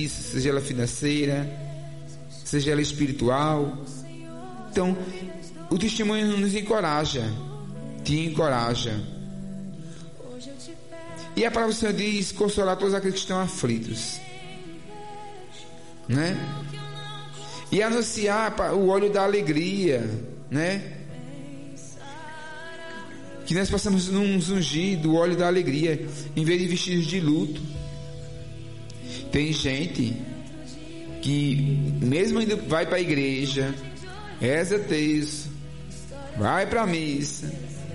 isso, seja ela financeira, seja ela espiritual. Então, o testemunho nos encoraja, te encoraja. E a palavra do Senhor diz: consolar todos aqueles que estão aflitos, né? E anunciar o óleo da alegria, né? Que nós possamos nos ungir do óleo da alegria, em vez de vestidos de luto. Tem gente que mesmo indo, vai para a igreja, reza texto, vai para a missa,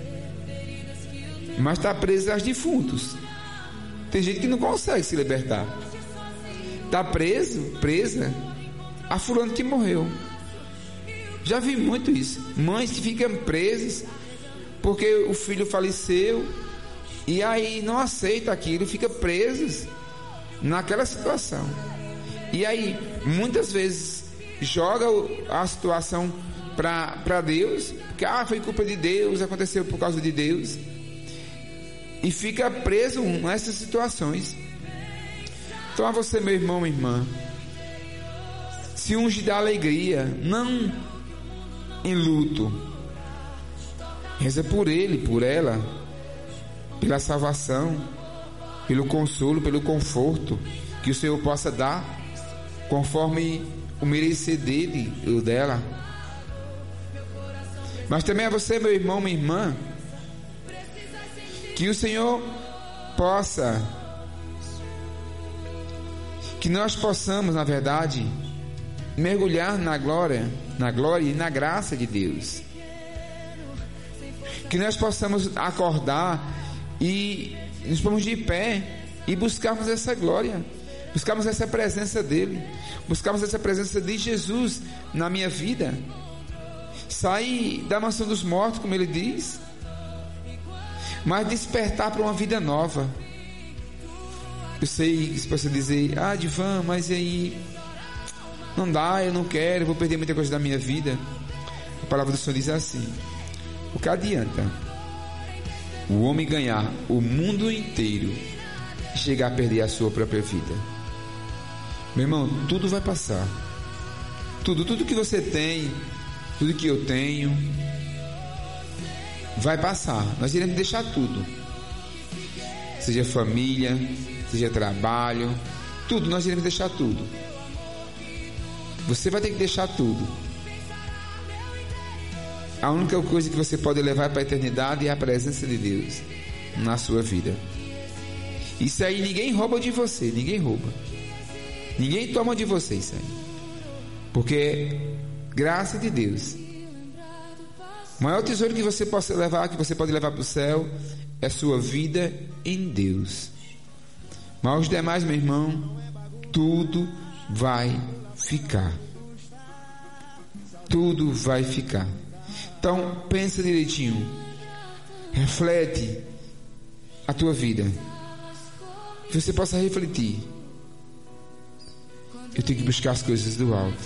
mas está preso aos defuntos. Tem gente que não consegue se libertar, está presa a fulano que morreu. Já vi muito isso. Mães que ficam presas porque o filho faleceu e aí não aceita aquilo, fica presos naquela situação. E aí muitas vezes joga a situação para Deus, porque foi culpa de Deus, aconteceu por causa de Deus, e fica preso nessas situações. Então, a você, meu irmão, minha irmã, se unge da alegria, não em luto. Reza por ele, por ela, pela salvação, pelo consolo, pelo conforto que o Senhor possa dar, conforme o merecer dele ou dela. Mas também a você, meu irmão, minha irmã, que o Senhor possa, que nós possamos, na verdade, mergulhar na glória e na graça de Deus. Que nós possamos acordar e nos pormos de pé e buscarmos essa glória, buscarmos essa presença dele, buscarmos essa presença de Jesus na minha vida. Sair da mansão dos mortos, como ele diz, mas despertar para uma vida nova. Eu sei que você pode dizer: Divan, mas aí não dá, eu não quero, eu vou perder muita coisa da minha vida. A palavra do Senhor diz assim: o que adianta o homem ganhar o mundo inteiro e chegar a perder a sua própria vida? Meu irmão, tudo vai passar. Tudo que você tem, tudo que eu tenho, vai passar. Nós iremos deixar tudo, seja família, seja trabalho, tudo, nós iremos deixar tudo. Você vai ter que deixar tudo. A única coisa que você pode levar para a eternidade é a presença de Deus na sua vida. Isso aí ninguém rouba de você, ninguém rouba, ninguém toma de você isso aí, porque graça de Deus. O maior tesouro que você possa levar, que você pode levar para o céu, é sua vida em Deus. Mas os demais, meu irmão, tudo vai ficar. Tudo vai ficar. Então, pensa direitinho. Reflete a tua vida. Que você possa refletir. Eu tenho que buscar as coisas do alto.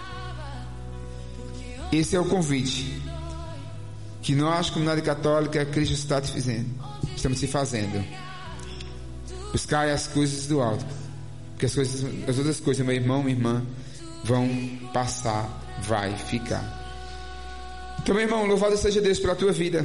Esse é o convite que nós, comunidade católica, Cristo está te fazendo. Estamos se fazendo. Buscar as coisas do alto. Porque as outras coisas, meu irmão, minha irmã, vão passar, vai ficar. Então, meu irmão, louvado seja Deus pela tua vida.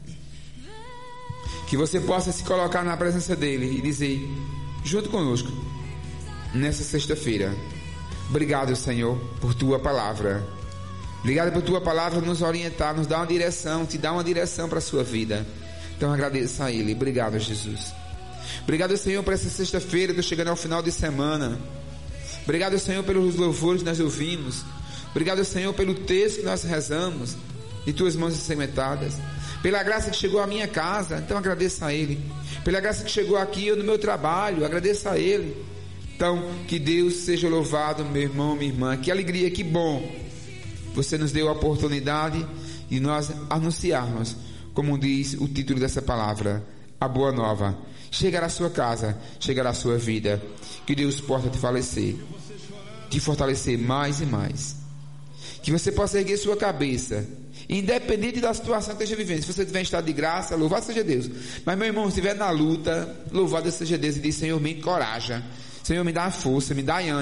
Que você possa se colocar na presença dele e dizer, junto conosco, nessa sexta-feira: obrigado, Senhor, por tua palavra. Obrigado por tua palavra nos orientar, nos dar uma direção, te dar uma direção para a sua vida. Então agradeça a ele. Obrigado, Jesus. Obrigado, Senhor, por essa sexta-feira. Estou chegando ao final de semana. Obrigado, Senhor, pelos louvores que nós ouvimos. Obrigado, Senhor, pelo texto que nós rezamos, de tuas mãos ensanguentadas, pela graça que chegou à minha casa. Então agradeça a ele. Pela graça que chegou aqui eu no meu trabalho, agradeça a ele. Então que Deus seja louvado, meu irmão, minha irmã. Que alegria, que bom você nos deu a oportunidade de nós anunciarmos, como diz o título dessa palavra, a boa nova. Chegará à sua casa, chegará à sua vida. Que Deus possa te fortalecer mais e mais. Que você possa erguer sua cabeça, independente da situação que esteja vivendo. Se você estiver em estado de graça, louvado seja Deus. Mas, meu irmão, se estiver na luta, louvado seja Deus, e diz: Senhor, me encoraja, Senhor, me dá força, me dá ânimo.